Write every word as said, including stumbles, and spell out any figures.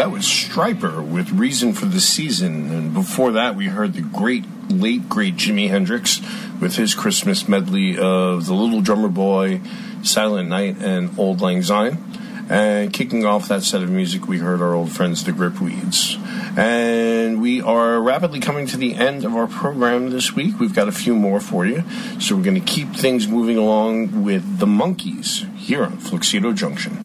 That was Stryper with Reason for the Season. And before that, we heard the great, late, great Jimi Hendrix with his Christmas medley of The Little Drummer Boy, Silent Night, and Auld Lang Syne. And kicking off that set of music, we heard our old friends, the Gripweeds. And we are rapidly coming to the end of our program this week. We've got a few more for you. So we're going to keep things moving along with the Monkees here on Fluxido Junction.